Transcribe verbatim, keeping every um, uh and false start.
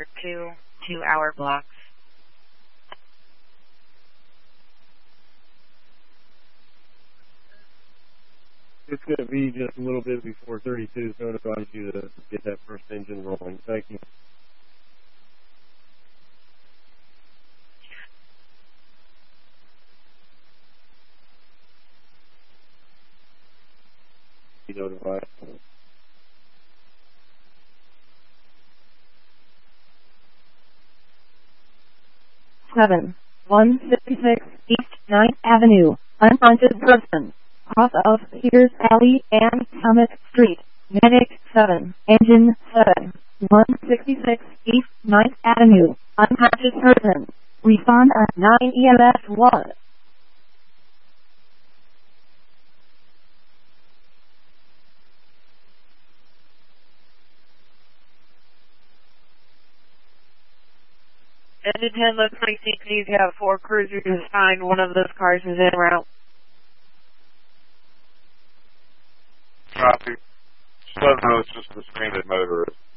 for two two-hour blocks. It's going to be just a little bit before thirty-two, so I advise you to get that first engine rolling. Thank you. Be notified. seven one fifty-six East ninth Avenue, unconscious person, off of Peters Alley and Summit Street, Medic seven, Engine seven, one sixty-six East ninth Avenue, unconscious person, respond at nine E M S one. Engine ten looks like C Ps have four cruisers assigned. One of those cars is en route. Copy. Seven, it's just a stranded motorist.